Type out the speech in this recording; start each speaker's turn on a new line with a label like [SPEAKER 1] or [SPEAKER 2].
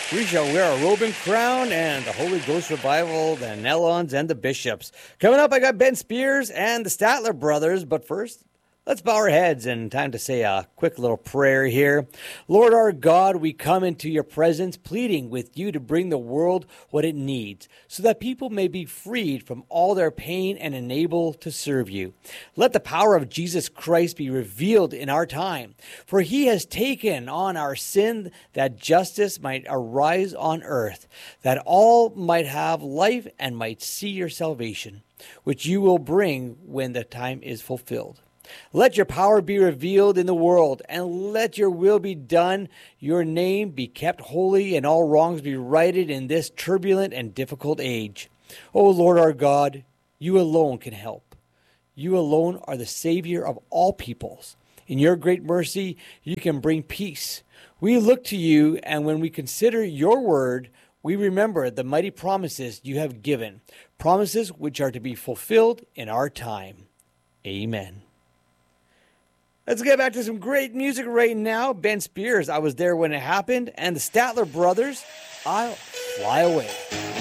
[SPEAKER 1] We shall wear a robe and crown and the Holy Ghost revival, the Nellons and the Bishops. Coming up, I got Ben Spears and the Statler brothers. But first, let's bow our heads and time to say a quick little prayer here. Lord our God, we come into your presence pleading with you to bring the world what it needs so that people may be freed from all their pain and enabled to serve you. Let the power of Jesus Christ be revealed in our time, for he has taken on our sin that justice might arise on earth, that all might have life and might see your salvation, which you will bring when the time is fulfilled. Let your power be revealed in the world, and let your will be done, your name be kept holy, and all wrongs be righted in this turbulent and difficult age. O Lord our God, you alone can help. You alone are the Savior of all peoples. In your great mercy, you can bring peace. We look to you, and when we consider your word, we remember the mighty promises you have given, promises which are to be fulfilled in our time. Amen. Let's get back to some great music right now. Ben Spears, I Was There When It Happened, and the Statler Brothers, I'll Fly Away.